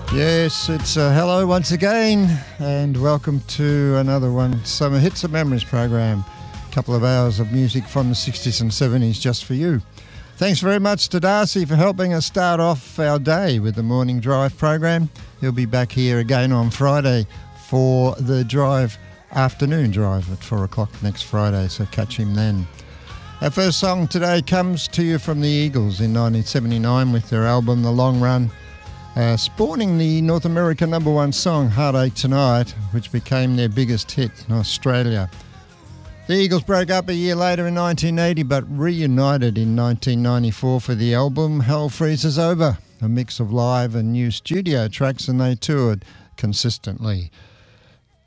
Yes, it's hello once again, and welcome to another one, Summer Hits and Memories program. A couple of hours of music from the 60s and 70s just for you. Thanks very much to Darcy for helping us start off our day with the morning drive program. He'll be back here again on Friday for the afternoon drive at 4 o'clock next Friday, so catch him then. Our first song today comes to you from the Eagles in 1979 with their album The Long Run, spawning the North American #1 song Heartache Tonight, which became their biggest hit in Australia. The Eagles broke up a year later in 1980 but reunited in 1994 for the album Hell Freezes Over, a mix of live and new studio tracks, and they toured consistently.